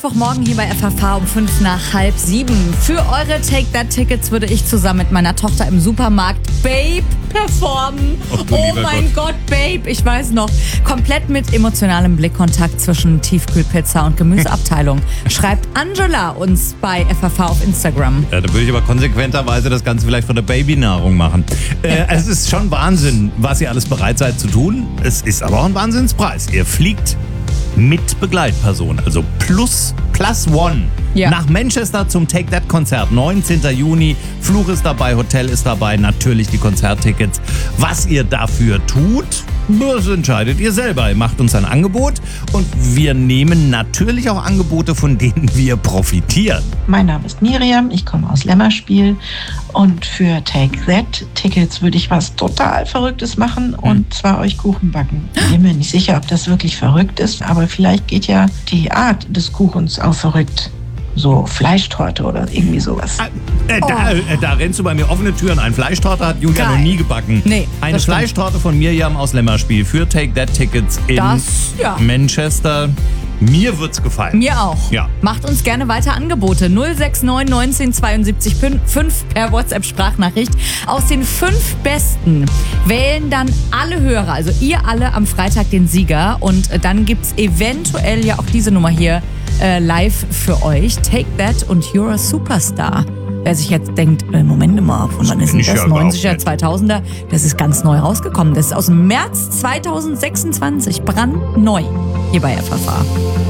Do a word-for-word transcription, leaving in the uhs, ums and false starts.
Morgen hier bei F H V um fünf nach halb sieben. Für eure Take-That-Tickets würde ich zusammen mit meiner Tochter im Supermarkt Babe performen. Oh, Oh mein Gott. Gott, Babe, ich weiß noch. Komplett mit emotionalem Blickkontakt zwischen Tiefkühlpizza und Gemüseabteilung. Schreibt Angela uns bei F H V auf Instagram. Ja, da würde ich aber konsequenterweise das Ganze vielleicht von der Babynahrung machen. Äh, es ist schon Wahnsinn, was ihr alles bereit seid zu tun. Es ist aber auch ein Wahnsinnspreis. Ihr fliegt mit Begleitperson, also plus, plus one. Ja. Nach Manchester zum Take-That-Konzert, neunzehnten Juni. Flug ist dabei, Hotel ist dabei, natürlich die Konzerttickets. Was ihr dafür tut, das entscheidet ihr selber. Ihr macht uns ein Angebot und wir nehmen natürlich auch Angebote, von denen wir profitieren. Mein Name ist Miriam, ich komme aus Lämmerspiel und für Take That Tickets würde ich was total Verrücktes machen und zwar euch Kuchen backen. Ich bin mir nicht sicher, ob das wirklich verrückt ist, aber vielleicht geht ja die Art des Kuchens auch verrückt. So Fleischtorte oder irgendwie sowas. Äh, äh, da, äh, da rennst du bei mir offene Türen ein. Fleischtorte hat Julia Geil. noch nie gebacken. Nee, Eine das stimmt. Fleischtorte von Miriam aus Lämmerspiel für Take That Tickets in Das, ja. Manchester. Mir wird's gefallen. Mir auch. Ja. Macht uns gerne weiter Angebote. null sechs neun neunzehn zweiundsiebzig fünf per WhatsApp-Sprachnachricht. Aus den fünf Besten wählen dann alle Hörer, also ihr alle, am Freitag den Sieger. Und dann gibt's eventuell ja auch diese Nummer hier äh, live für euch. Take That und You're a Superstar. Wer sich jetzt denkt, äh, Moment mal, von wann ist denn kenn ich das? ja überhaupt neunziger, nicht. zweitausender? Das ist ganz neu rausgekommen. Das ist aus dem März zweitausendsechsundzwanzig. Brandneu hier bei F H V.